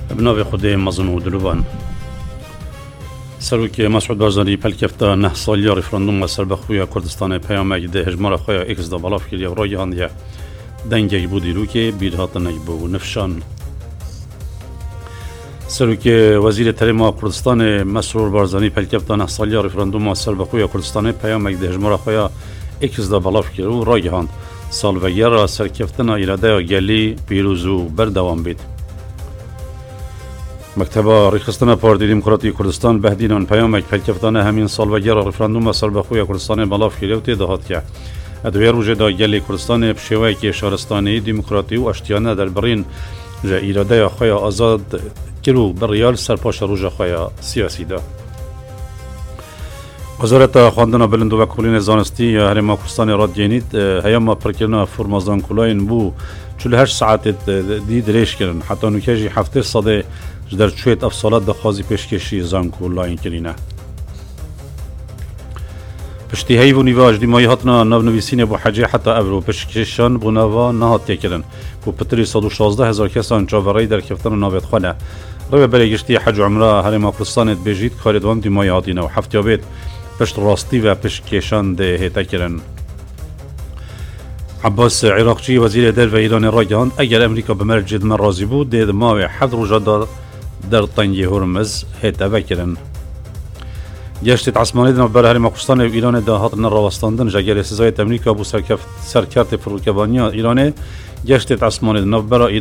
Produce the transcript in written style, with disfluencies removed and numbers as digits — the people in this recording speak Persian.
بناوی خودی مزن و دلوان سروک مسعود بارزانی پلکفتا 9 سالی رفراندوم سربخوی کردستان پیامک ده هجمار خویا اکس دا بالاف کردی و رای هندیا دنگی بودی رو که بیرهات نجبو نفشان سروک وزیر تعلیم کردستان مسرور بارزانی پلکفتا 9 سالی رفراندوم سربخوی کردستان پیامک ده هجمار خویا اکس دا بالاف کردی و رای هند سال وگر سرکفتنا ایراده گلی پیروزو بردوام بید. مکتب ریخستان پارتی دموکراتی کردستان بهدینان پیامک پلکفتانه همین سال وگر رفراندوم سربخوی کردستان بالاف کردی و تدهات که ادویه روژه دا گلی کردستان بشوی که شهرستانی دموکراتی و اشتیانه در برین جا ایراده خوی آزاد کرو بریال سرپاش روژه خوی سیاسی دا. وزارت خواندن بلند و کلین زانستی هرما کردستان راد جنید هیام پرکرنا فرمازان کلاین بو 48 ساعت دی دریش کردن حتی نکجی هفته صده در چویت افصالات دخوازی پیشکشی زانکو لاین کرینه. پشتی هی و نیواج دیمایی هاتنا نو نویسین بو حجه حتی افرو پیشکشان بو نوا نهات کردن بو پتری 116,000 کسان جاوری در کفتن نویت خانه. روی برگشتی حج و عمره هرما کردستان بیجید کاردوان دیمایی هاتینه و هفتیابید پشت راستی و پیشکشان ده هیتا کردن. عباس عراقچی وزیر دل و ایران را گهاند اگر امریکا به مرجد من راضی بود دید ماوی 7 روزا در طنجی هرمز هیتا وکرن. گشت عثمانی دنو بر هرما کردستان و ایران ده هاتن راوستاندن جگر سزایت امریکا بو سرکرت فروکبانی ایران گشت عثمانی دنو بر